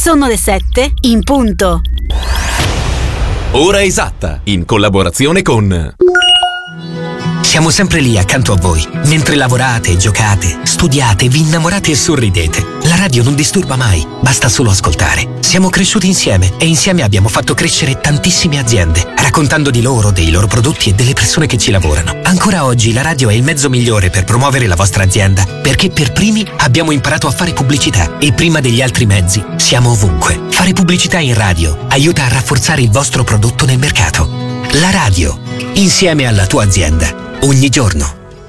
Sono le 7 in punto. Ora esatta, in collaborazione con... Siamo sempre lì accanto a voi, mentre lavorate, giocate, studiate, vi innamorate e sorridete. La radio non disturba mai, basta solo ascoltare. Siamo cresciuti insieme e insieme abbiamo fatto crescere tantissime aziende, raccontando di loro, dei loro prodotti e delle persone che ci lavorano. Ancora oggi la radio è il mezzo migliore per promuovere la vostra azienda, perché per primi abbiamo imparato a fare pubblicità e prima degli altri mezzi siamo ovunque. Fare pubblicità in radio aiuta a rafforzare il vostro prodotto nel mercato. La radio, insieme alla tua azienda. Ogni giorno.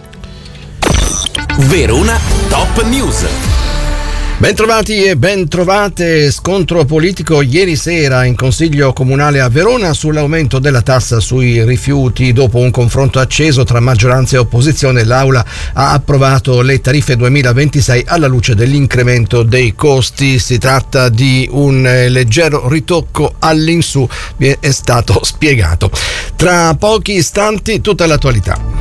Verona Top News. Bentrovati e bentrovate. Scontro politico ieri sera in Consiglio Comunale a Verona sull'aumento della tassa sui rifiuti. Dopo un confronto acceso tra maggioranza e opposizione, l'Aula ha approvato le tariffe 2026 alla luce dell'incremento dei costi. Si tratta di un leggero ritocco all'insù, è stato spiegato. Tra pochi istanti tutta l'attualità.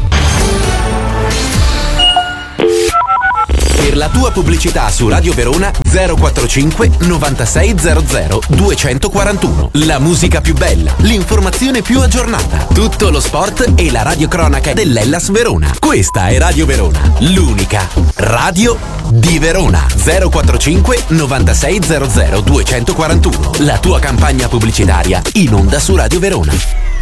Per la tua pubblicità su Radio Verona 045 9600 241. La musica più bella, l'informazione più aggiornata, tutto lo sport e la radiocronaca dell'Hellas Verona. Questa è Radio Verona, l'unica radio di Verona. 045 9600 241. La tua campagna pubblicitaria in onda su Radio Verona.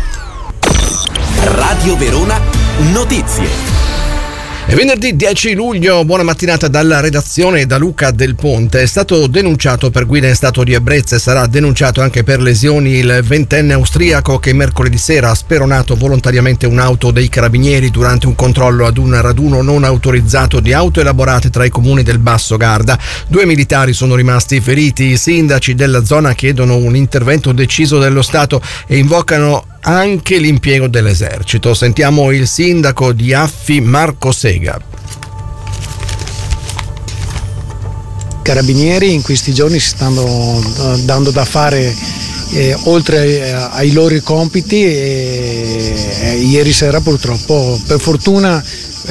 Radio Verona Notizie. È venerdì 10 luglio, buona mattinata dalla redazione da Luca Del Ponte. È stato denunciato per guida in stato di ebbrezza e sarà denunciato anche per lesioni il ventenne austriaco che mercoledì sera ha speronato volontariamente un'auto dei carabinieri durante un controllo ad un raduno non autorizzato di auto elaborate tra i comuni del Basso Garda. 2 militari sono rimasti feriti. I sindaci della zona chiedono un intervento deciso dello Stato e invocano anche l'impiego dell'esercito. Sentiamo il sindaco di Affi, Marco Sega. Carabinieri in questi giorni si stanno dando da fare oltre ai loro compiti e ieri sera purtroppo, per fortuna,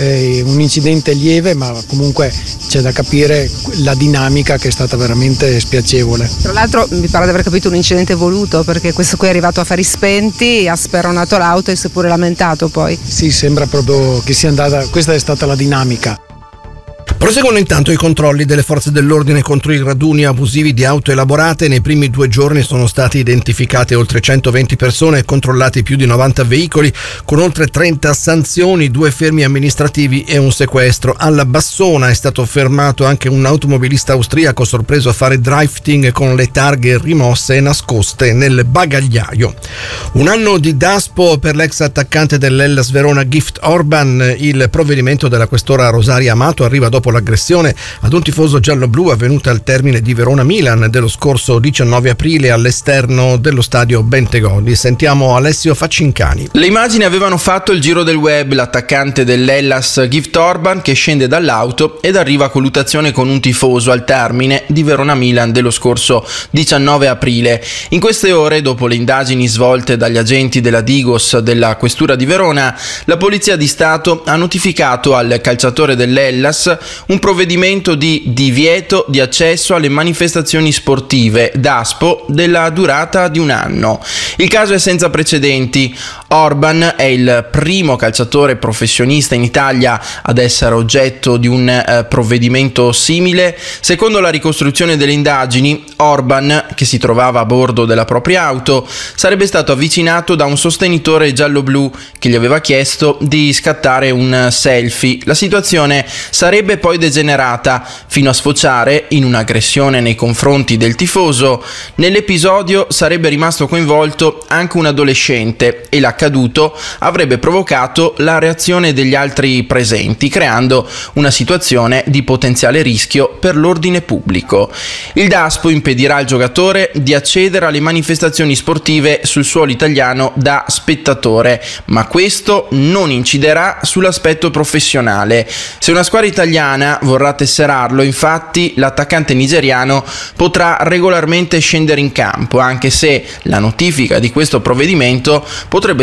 un incidente lieve, ma comunque c'è da capire la dinamica che è stata veramente spiacevole. Tra l'altro mi pare di aver capito un incidente voluto, perché questo qui è arrivato a fari spenti, ha speronato l'auto e si è pure lamentato poi. Sì, sembra proprio che sia andata, questa è stata la dinamica. Proseguono intanto i controlli delle forze dell'ordine contro i raduni abusivi di auto elaborate. Nei primi 2 giorni sono state identificate oltre 120 persone e controllati più di 90 veicoli, con oltre 30 sanzioni, 2 fermi amministrativi e un sequestro. Alla Bassona è stato fermato anche un automobilista austriaco sorpreso a fare drifting con le targhe rimosse e nascoste nel bagagliaio. Un anno di Daspo per l'ex attaccante dell'Hellas Verona Gift Orban. Il provvedimento della questora Rosaria Amato arriva dopo l'aggressione ad un tifoso giallo-blu avvenuta al termine di Verona-Milan dello scorso 19 aprile all'esterno dello stadio Bentegodi. Sentiamo Alessio Faccincani. Le immagini avevano fatto il giro del web. L'attaccante dell'Hellas Gift Orban che scende dall'auto ed arriva a colluttazione con un tifoso al termine di Verona-Milan dello scorso 19 aprile. In queste ore, dopo le indagini svolte dagli agenti della Digos della Questura di Verona, la Polizia di Stato ha notificato al calciatore dell'Hellas un provvedimento di divieto di accesso alle manifestazioni sportive Daspo della durata di 1 anno. Il caso è senza precedenti. Orban è il primo calciatore professionista in Italia ad essere oggetto di un provvedimento simile. Secondo la ricostruzione delle indagini, Orban, che si trovava a bordo della propria auto, sarebbe stato avvicinato da un sostenitore giallo-blu che gli aveva chiesto di scattare un selfie. La situazione sarebbe poi degenerata fino a sfociare in un'aggressione nei confronti del tifoso. Nell'episodio sarebbe rimasto coinvolto anche un adolescente e l'accaduto avrebbe provocato la reazione degli altri presenti, creando una situazione di potenziale rischio per l'ordine pubblico. Il Daspo impedirà al giocatore di accedere alle manifestazioni sportive sul suolo italiano da spettatore, ma questo non inciderà sull'aspetto professionale. Se una squadra italiana vorrà tesserarlo, infatti, l'attaccante nigeriano potrà regolarmente scendere in campo, anche se la notifica di questo provvedimento potrebbe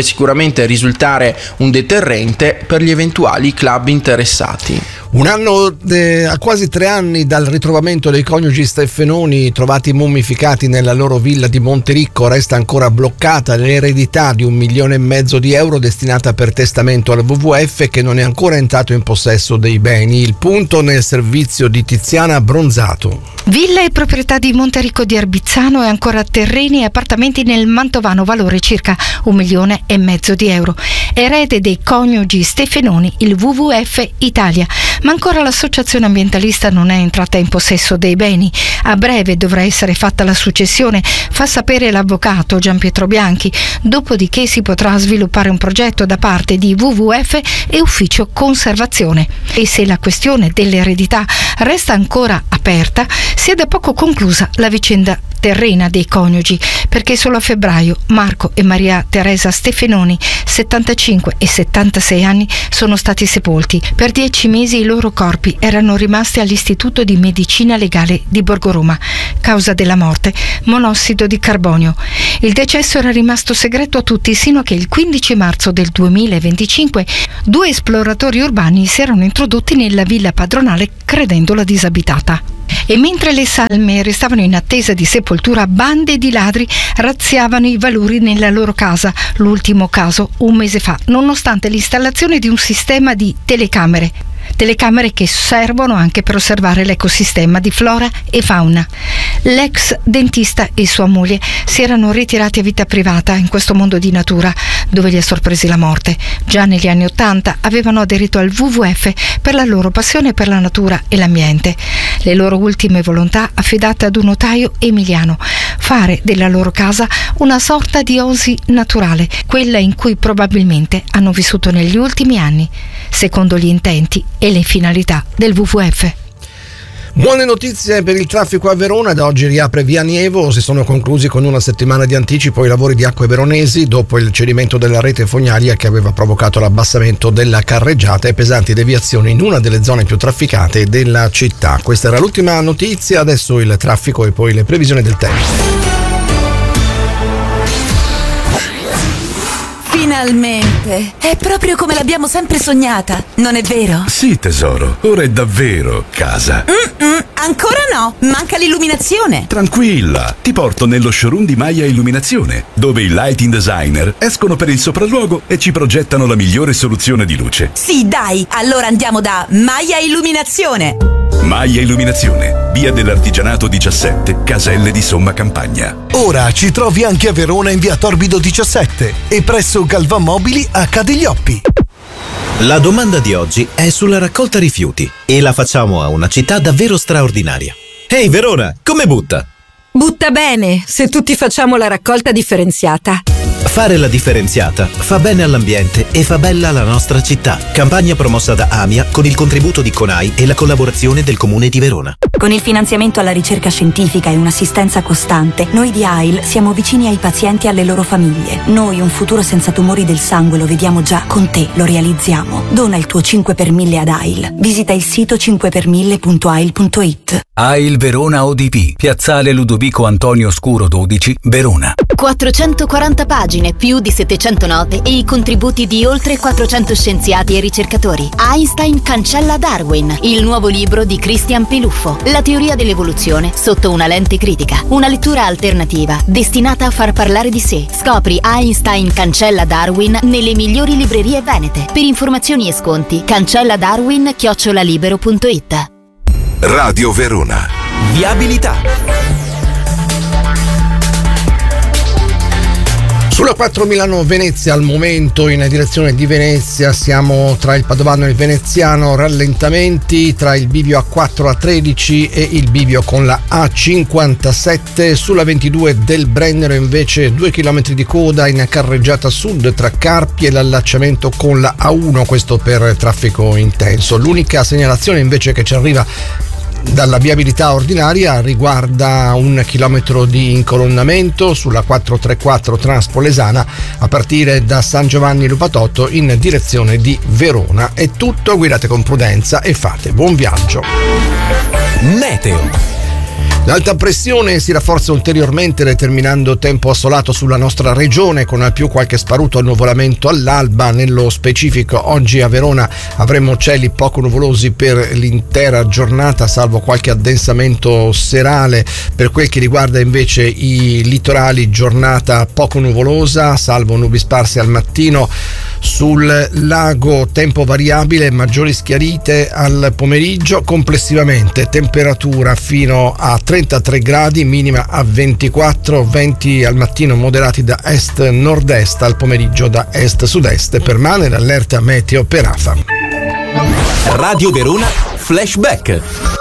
sicuramente risultare un deterrente per gli eventuali club interessati. Un anno, a quasi 3 anni dal ritrovamento dei coniugi Steffenoni trovati mummificati nella loro villa di Montericco, resta ancora bloccata l'eredità di €1,5 milioni destinata per testamento al WWF, che non è ancora entrato in possesso dei beni. Il punto nel servizio di Tiziana Bronzato. Villa e proprietà di Montericco di Arbizzano e ancora terreni e appartamenti nel Mantovano, valore circa €1,5 milioni. Erede dei coniugi Steffenoni, il WWF Italia. Ma ancora l'associazione ambientalista non è entrata in possesso dei beni. A breve dovrà essere fatta la successione, fa sapere l'avvocato Gianpietro Bianchi, dopodiché si potrà sviluppare un progetto da parte di WWF e Ufficio Conservazione. E se la questione dell'eredità resta ancora aperta, si è da poco conclusa la vicenda terrena dei coniugi, perché solo a febbraio Marco e Maria Teresa Steffenoni, 75 e 76 anni, sono stati sepolti. Per 10 mesi i loro corpi erano rimasti all'Istituto di Medicina Legale di Borgoroma. Causa della morte: monossido di carbonio. Il decesso era rimasto segreto a tutti sino a che il 15 marzo del 2025 2 esploratori urbani si erano introdotti nella villa padronale credendola disabitata. E mentre le salme restavano in attesa di sepoltura, bande di ladri razziavano i valori nella loro casa. L'ultimo caso un mese fa, nonostante l'installazione di un sistema di telecamere che servono anche per osservare l'ecosistema di flora e fauna. L'ex dentista e sua moglie si erano ritirati a vita privata in questo mondo di natura dove li ha sorpresi la morte. Già negli anni '80 avevano aderito al WWF per la loro passione per la natura e l'ambiente. Le loro ultime volontà, affidate ad un notaio emiliano: fare della loro casa una sorta di oasi naturale, quella in cui probabilmente hanno vissuto negli ultimi anni, secondo gli intenti e le finalità del WWF. Buone notizie per il traffico a Verona. Da oggi riapre Via Nievo. Si sono conclusi con una settimana di anticipo i lavori di acque veronesi dopo il cedimento della rete fognaria che aveva provocato l'abbassamento della carreggiata e pesanti deviazioni in una delle zone più trafficate della città. Questa era l'ultima notizia, adesso il traffico e poi le previsioni del tempo. Finalmente! È proprio come l'abbiamo sempre sognata, non è vero? Sì, tesoro, ora è davvero casa. Ancora no, manca l'illuminazione. Tranquilla, ti porto nello showroom di Maia Illuminazione, dove i lighting designer escono per il sopralluogo e ci progettano la migliore soluzione di luce. Sì, dai, allora andiamo da Maia Illuminazione. Maia Illuminazione, via dell'Artigianato 17, Caselle di Somma Campagna. Ora ci trovi anche a Verona in via Torbido 17 e presso Galvan Mobili a Cadiglioppi. La domanda di oggi è sulla raccolta rifiuti e la facciamo a una città davvero straordinaria. Ehi Verona, come butta? Butta bene, se tutti facciamo la raccolta differenziata. Fare la differenziata fa bene all'ambiente e fa bella la nostra città. Campagna promossa da AMIA con il contributo di CONAI e la collaborazione del Comune di Verona. Con il finanziamento alla ricerca scientifica e un'assistenza costante, noi di AIL siamo vicini ai pazienti e alle loro famiglie. Noi un futuro senza tumori del sangue lo vediamo già, con te lo realizziamo. Dona il tuo 5 per 1000 ad AIL. Visita il sito 5per1000.ail.it. AIL Verona ODP, Piazzale Ludovico Antonio Scuro 12, Verona. 440 pagine, più di 700 note e i contributi di oltre 400 scienziati e ricercatori. Einstein cancella Darwin, il nuovo libro di Christian Peluffo. La teoria dell'evoluzione sotto una lente critica. Una lettura alternativa destinata a far parlare di sé. Scopri Einstein cancella Darwin nelle migliori librerie venete. Per informazioni e sconti cancelladarwin@libero.it. Radio Verona. Viabilità. Sulla 4 Milano-Venezia al momento in direzione di Venezia siamo tra il Padovano e il Veneziano, rallentamenti tra il bivio A4 A13 e il bivio con la A57. Sulla 22 del Brennero invece 2 km di coda in carreggiata sud tra Carpi e l'allacciamento con la A1, questo per traffico intenso. L'unica segnalazione invece che ci arriva dalla viabilità ordinaria riguarda 1 chilometro di incolonnamento sulla 434 Transpolesana a partire da San Giovanni Lupatotto in direzione di Verona. È tutto, guidate con prudenza e fate buon viaggio. Meteo. L'alta pressione si rafforza ulteriormente determinando tempo assolato sulla nostra regione con al più qualche sparuto annuvolamento all'alba. Nello specifico oggi a Verona avremo cieli poco nuvolosi per l'intera giornata salvo qualche addensamento serale. Per quel che riguarda invece i litorali, giornata poco nuvolosa salvo nubi sparse al mattino. Sul lago tempo variabile, maggiori schiarite al pomeriggio. Complessivamente temperatura fino a 33 gradi, minima a 24, venti al mattino moderati da est-nord-est, al pomeriggio da est-sud-est. Permane l'allerta meteo per AFAM. Radio Verona Flashback.